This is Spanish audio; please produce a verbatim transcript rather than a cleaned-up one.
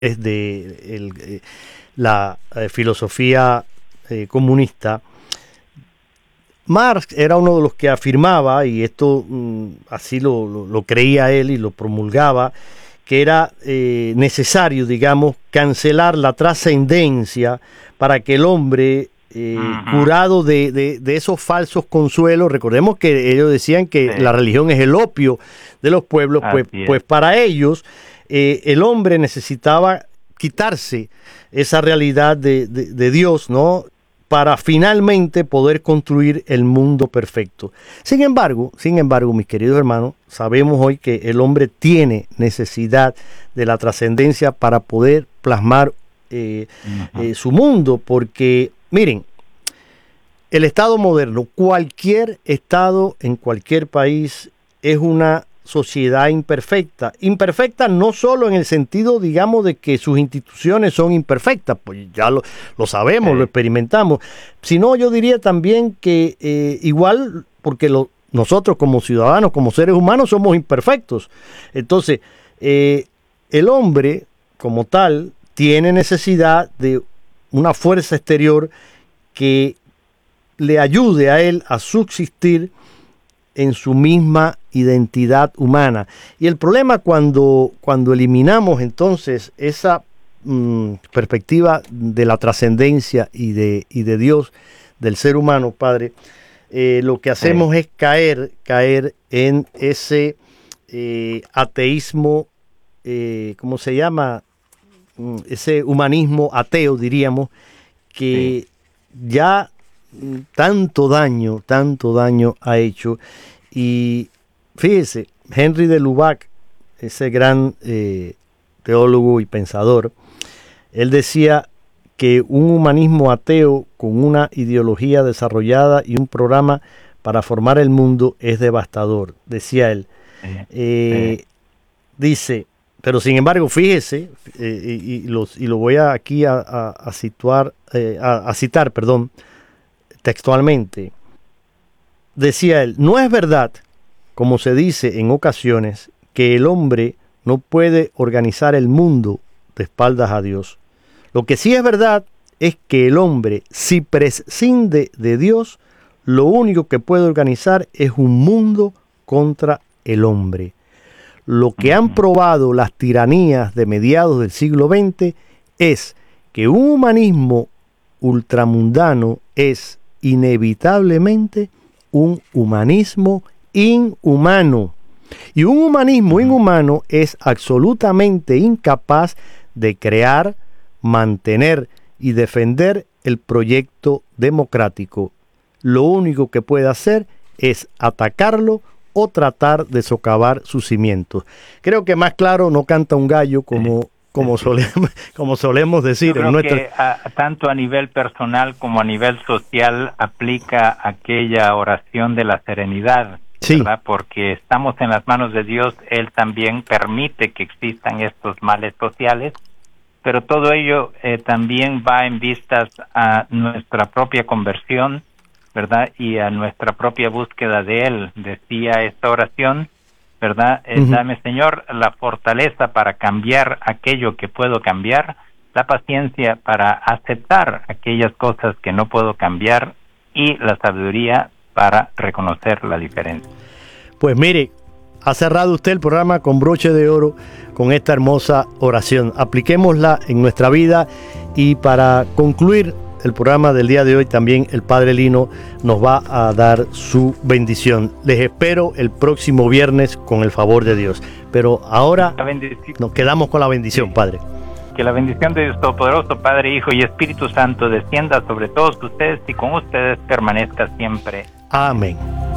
de el, eh, la eh, filosofía eh, comunista, Marx era uno de los que afirmaba, y esto mm, así lo, lo, lo creía él y lo promulgaba, que era eh, necesario, digamos, cancelar la trascendencia para que el hombre, eh, uh-huh. curado de, de, de esos falsos consuelos, recordemos que ellos decían que sí. la religión es el opio de los pueblos, pues, pues para ellos eh, el hombre necesitaba quitarse esa realidad de, de, de Dios, ¿no?, para finalmente poder construir el mundo perfecto. Sin embargo, sin embargo, mis queridos hermanos, sabemos hoy que el hombre tiene necesidad de la trascendencia para poder plasmar eh, uh-huh. eh, su mundo, porque, miren, el Estado moderno, cualquier Estado en cualquier país es una sociedad imperfecta. Imperfecta no solo en el sentido, digamos, de que sus instituciones son imperfectas, pues ya lo, lo sabemos, sí. lo experimentamos, sino yo diría también que eh, igual, porque lo, nosotros como ciudadanos, como seres humanos, somos imperfectos. Entonces, eh, el hombre, como tal, tiene necesidad de una fuerza exterior que le ayude a él a subsistir en su misma identidad humana. Y el problema cuando, cuando eliminamos entonces esa mmm, perspectiva de la trascendencia y de, y de Dios, del ser humano, Padre, eh, lo que hacemos sí. es caer, caer en ese eh, ateísmo, eh, ¿cómo se llama? Ese humanismo ateo, diríamos, que sí. ya tanto daño, tanto daño ha hecho. Y fíjese, Henry de Lubac, ese gran eh, teólogo y pensador, él decía que un humanismo ateo con una ideología desarrollada y un programa para formar el mundo es devastador, decía él. Eh, dice, pero sin embargo, fíjese, eh, y, y, los, y lo voy a, aquí a, a, a situar, eh, a, a citar, perdón, textualmente, decía él, no es verdad, como se dice en ocasiones, que el hombre no puede organizar el mundo de espaldas a Dios. Lo que sí es verdad es que el hombre, si prescinde de Dios, lo único que puede organizar es un mundo contra el hombre. Lo que han probado las tiranías de mediados del siglo veinte es que un humanismo ultramundano es inevitablemente un humanismo inhumano. Y un humanismo inhumano es absolutamente incapaz de crear, mantener y defender el proyecto democrático. Lo único que puede hacer es atacarlo o tratar de socavar sus cimientos. Creo que más claro no canta un gallo, como como solemos, como solemos decir. Yo creo en nuestra... que a, tanto a nivel personal como a nivel social aplica aquella oración de la serenidad, sí. ¿verdad? Porque estamos en las manos de Dios, Él también permite que existan estos males sociales, pero todo ello eh, también va en vistas a nuestra propia conversión, ¿verdad? Y a nuestra propia búsqueda de Él. Decía esta oración, ¿verdad? Uh-huh. Dame, Señor, la fortaleza para cambiar aquello que puedo cambiar, la paciencia para aceptar aquellas cosas que no puedo cambiar y la sabiduría para reconocer la diferencia. Pues mire, ha cerrado usted el programa con broche de oro con esta hermosa oración. Apliquémosla en nuestra vida y para concluir el programa del día de hoy también el Padre Lino nos va a dar su bendición. Les espero el próximo viernes con el favor de Dios. Pero ahora nos quedamos con la bendición, Padre. Que la bendición de Dios Todopoderoso, Padre, Hijo y Espíritu Santo descienda sobre todos ustedes y con ustedes permanezca siempre. Amén.